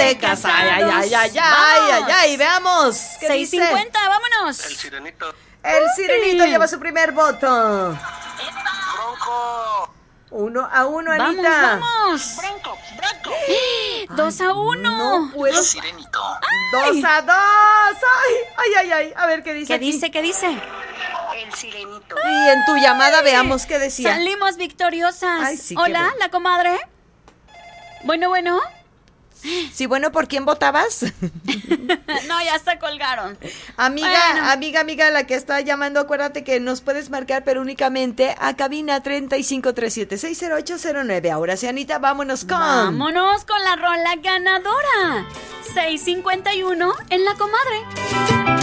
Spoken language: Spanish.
secas. Ay, veamos. ¿Qué 650, dice? vámonos. El Sirenito. El Sirenito lleva su primer voto. Bronco. 1-1, Anita. Vamos. Bronco. 2-1. No puedo. El Sirenito. 2-2. Ay. A ver qué dice. ¿Qué aquí. dice? El Sirenito. Y en tu llamada veamos qué decía. Salimos victoriosas. Ay, sí, qué Hola, bueno. la comadre. Bueno. Sí, bueno, ¿por quién votabas? No, ya se colgaron. Amiga, Bueno. amiga, la que está llamando, acuérdate que nos puedes marcar, pero únicamente a cabina 3537-60809. Ahora sí, Anita, vámonos con... Vámonos con la rola ganadora. 651 en la comadre.